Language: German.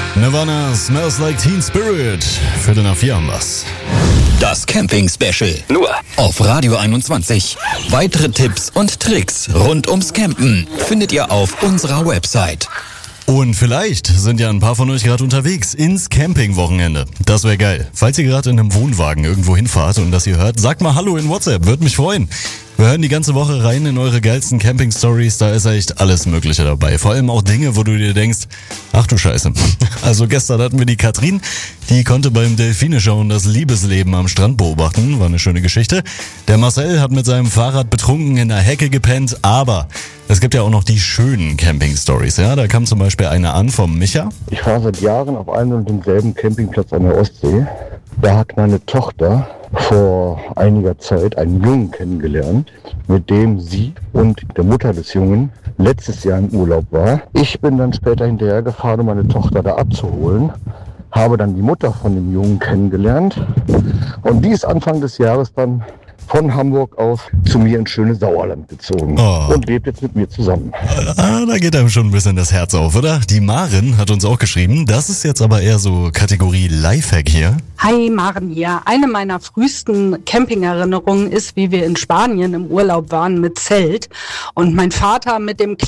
Nirvana, Smells Like Teen Spirit. 3:45 haben wir's. Das Camping-Special. Nur auf Radio 21. Weitere Tipps und Tricks rund ums Campen findet ihr auf unserer Website. Und vielleicht sind ja ein paar von euch gerade unterwegs ins Campingwochenende. Das wäre geil. Falls ihr gerade in einem Wohnwagen irgendwo hinfahrt und das ihr hört, sagt mal Hallo in WhatsApp, würde mich freuen. Wir hören die ganze Woche rein in eure geilsten Camping-Stories, da ist echt alles Mögliche dabei. Vor allem auch Dinge, wo du dir denkst, ach du Scheiße. Also gestern hatten wir die Katrin, die konnte beim Delfine-Schauen das Liebesleben am Strand beobachten, war eine schöne Geschichte. Der Marcel hat mit seinem Fahrrad betrunken in der Hecke gepennt, aber es gibt ja auch noch die schönen Camping-Stories, ja. Da kam zum Beispiel eine an vom Micha. Ich fahre seit Jahren auf einem und demselben Campingplatz an der Ostsee. Da hat meine Tochter vor einiger Zeit einen Jungen kennengelernt, mit dem sie und der Mutter des Jungen letztes Jahr im Urlaub war. Ich bin dann später hinterhergefahren, um meine Tochter da abzuholen. Habe dann die Mutter von dem Jungen kennengelernt. Und die ist Anfang des Jahres dann von Hamburg aus zu mir ins schöne Sauerland gezogen und lebt jetzt mit mir zusammen. Da geht einem schon ein bisschen das Herz auf, oder? Die Maren hat uns auch geschrieben, das ist jetzt aber eher so Kategorie Lifehack hier. Hi, Maren hier. Eine meiner frühesten Campingerinnerungen ist, wie wir in Spanien im Urlaub waren mit Zelt und mein Vater mit dem